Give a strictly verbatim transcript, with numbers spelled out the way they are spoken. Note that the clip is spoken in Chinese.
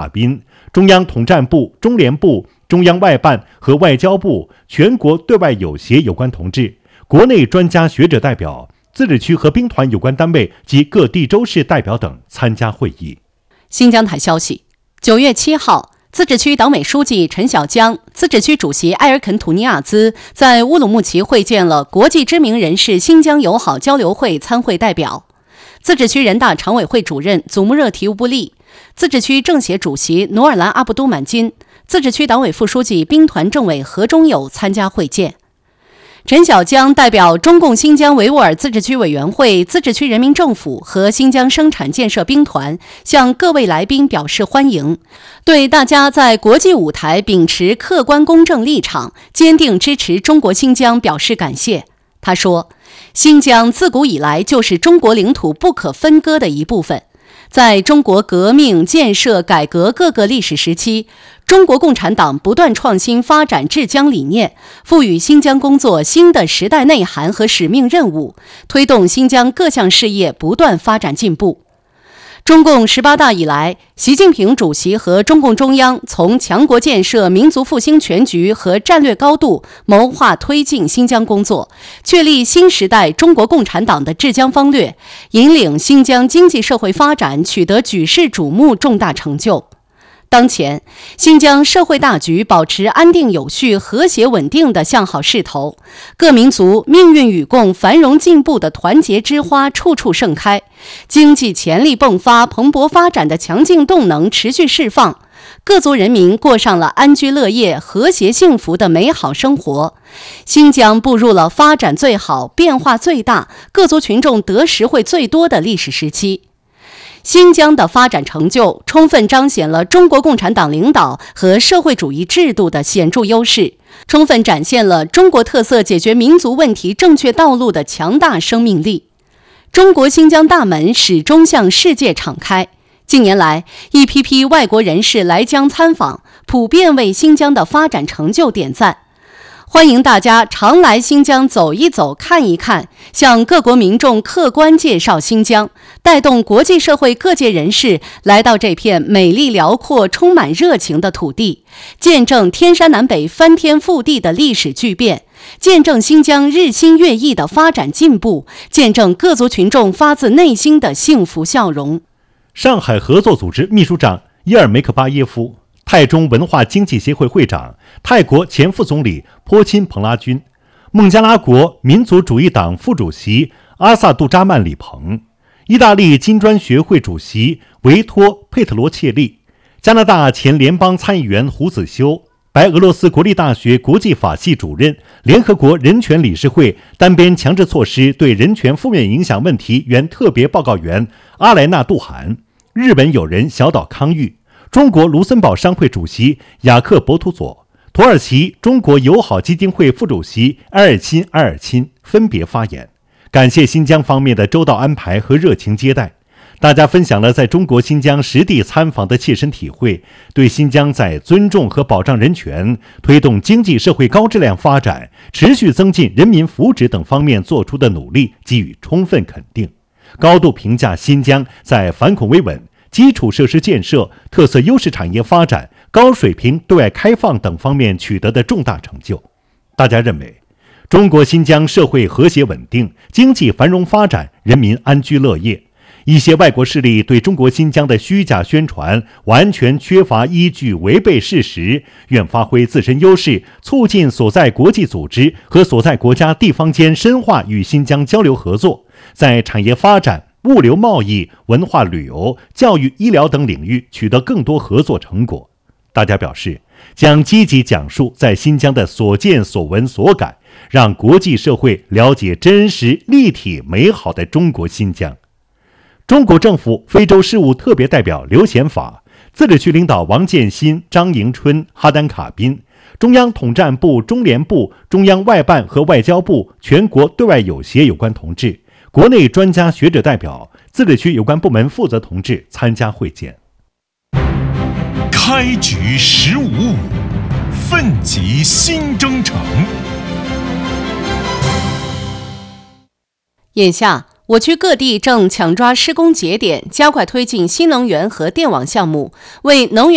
宾、中央统战部、中联部、中央外办和外交部、全国对外友协有关同志、国内专家学者代表、自治区和兵团有关单位及各地州市代表等参加会议。 新疆台消息，九月七号，自治区党委书记陈小江、自治区主席埃尔肯图尼亚兹在乌鲁木齐会见了国际知名人士新疆友好交流会参会代表。自治区人大常委会主任祖穆热提乌布利、自治区政协主席努尔兰阿布都满金、自治区党委副书记兵团政委何忠友参加会见。陈小江代表中共新疆维吾尔自治区委员会、自治区人民政府和新疆生产建设兵团向各位来宾表示欢迎，对大家在国际舞台秉持客观公正立场，坚定支持中国新疆表示感谢。他说，新疆自古以来就是中国领土不可分割的一部分。在中国革命、建设、改革各个历史时期，中国共产党不断创新发展治疆理念，赋予新疆工作新的时代内涵和使命任务，推动新疆各项事业不断发展进步。中共十八大以来，习近平主席和中共中央从强国建设、民族复兴全局和战略高度谋划推进新疆工作，确立新时代中国共产党的治疆方略，引领新疆经济社会发展取得举世瞩目重大成就。当前，新疆社会大局保持安定有序、和谐稳定的向好势头，各民族命运与共、繁荣进步的团结之花处处盛开，经济潜力迸发、蓬勃发展的强劲动能持续释放，各族人民过上了安居乐业、和谐幸福的美好生活。新疆步入了发展最好、变化最大、各族群众得实惠最多的历史时期。新疆的发展成就充分彰显了中国共产党领导和社会主义制度的显著优势，充分展现了中国特色解决民族问题正确道路的强大生命力。中国新疆大门始终向世界敞开。近年来，一批批外国人士来疆参访，普遍为新疆的发展成就点赞。欢迎大家常来新疆走一走、看一看，向各国民众客观介绍新疆，带动国际社会各界人士来到这片美丽辽阔、充满热情的土地，见证天山南北翻天覆地的历史巨变，见证新疆日新月异的发展进步，见证各族群众发自内心的幸福笑容。 上海合作组织秘书长伊尔梅克巴耶夫、泰中文化经济协会会长、泰国前副总理坡钦蓬拉军、孟加拉国民族主义党副主席阿萨杜扎曼里蓬、意大利金砖学会主席维托佩特罗切利、加拿大前联邦参议员胡子修、白俄罗斯国立大学国际法系主任、联合国人权理事会单边强制措施对人权负面影响问题原特别报告员阿莱纳杜罕、日本友人小岛康裕、中国卢森堡商会主席雅克伯图佐、土耳其中国友好基金会副主席埃尔钦埃尔钦分别发言，感谢新疆方面的周到安排和热情接待。大家分享了在中国新疆实地参访的切身体会，对新疆在尊重和保障人权、推动经济社会高质量发展、持续增进人民福祉等方面做出的努力给予充分肯定，高度评价新疆在反恐维稳、基础设施建设、特色优势产业发展、高水平对外开放等方面取得的重大成就。大家认为，中国新疆社会和谐稳定，经济繁荣发展，人民安居乐业。一些外国势力对中国新疆的虚假宣传完全缺乏依据，违背事实，愿发挥自身优势，促进所在国际组织和所在国家地方间深化与新疆交流合作，在产业发展、物流贸易、文化旅游、教育医疗等领域取得更多合作成果。大家表示，将积极讲述在新疆的所见所闻所感，让国际社会了解真实、立体、美好的中国新疆。中国政府非洲事务特别代表刘显法、自治区领导王建新、张迎春、哈丹卡宾、中央统战部、中联部、中央外办和外交部、全国对外友协有关同志、国内专家学者代表、自治区有关部门负责同志参加会见。 开局十五五，奋楫新征程。 眼下，我区各地正抢抓施工节点，加快推进新能源和电网项目，为能源